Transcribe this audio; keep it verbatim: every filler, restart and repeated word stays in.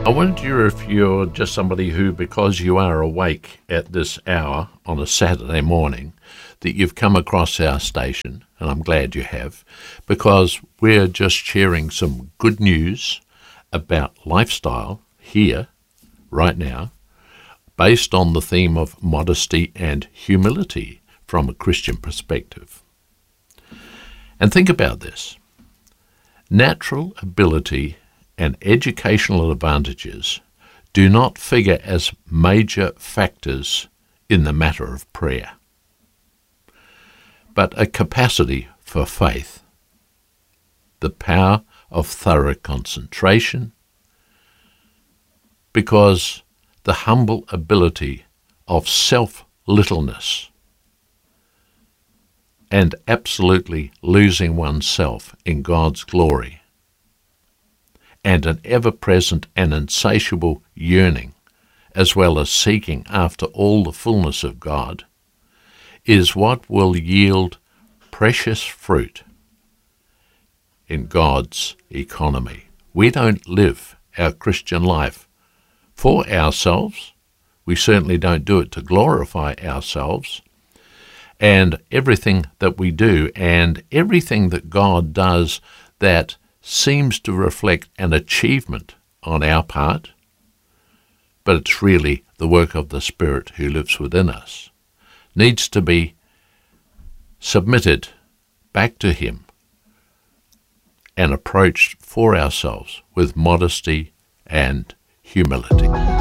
I wonder if you're just somebody who, because you are awake at this hour on a Saturday morning, that you've come across our station, and I'm glad you have, because we're just sharing some good news about lifestyle here, right now, based on the theme of modesty and humility from a Christian perspective. And think about this. Natural ability and educational advantages do not figure as major factors in the matter of prayer, but a capacity for faith, the power of thorough concentration, because the humble ability of self-littleness and absolutely losing oneself in God's glory, and an ever-present and insatiable yearning, as well as seeking after all the fullness of God, is what will yield precious fruit in God's economy. We don't live our Christian life for ourselves. We certainly don't do it to glorify ourselves. And everything that we do and everything that God does that seems to reflect an achievement on our part, but it's really the work of the Spirit who lives within us, needs to be submitted back to Him and approached for ourselves with modesty and humility.